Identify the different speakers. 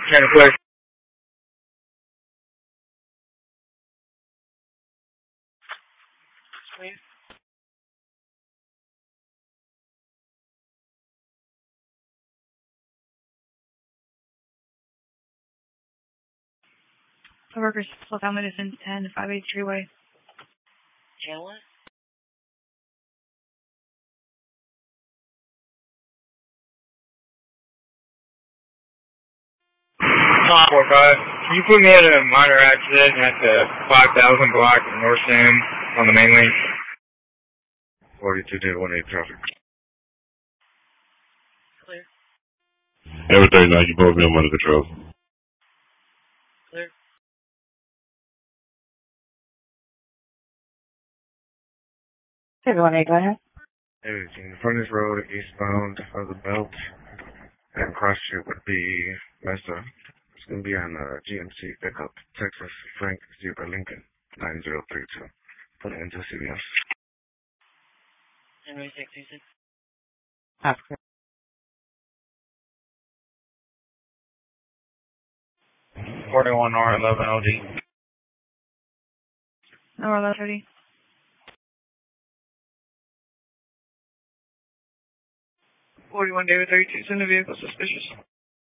Speaker 1: Can I play?
Speaker 2: Coworkers full-time medicine 10 583 way.
Speaker 3: Channel it?
Speaker 1: 545. Can you put me in a minor accident at the 5000 block in North Sam on the main lane?
Speaker 4: 42-18 traffic.
Speaker 3: Clear.
Speaker 5: Everything now, you both be under control.
Speaker 3: Clear.
Speaker 2: Everyone, go ahead.
Speaker 4: Everything. Frontage Road, eastbound of the belt, and cross street would be Mesa. It's going to be on GMC pickup, Texas, Frank, Zebra, Lincoln, 9032. Put it into CBS.
Speaker 3: Henry 626.
Speaker 2: That's good.
Speaker 1: 41 R11 LD.
Speaker 2: No, 1130.
Speaker 1: 41 David 32's in the vehicle, suspicious.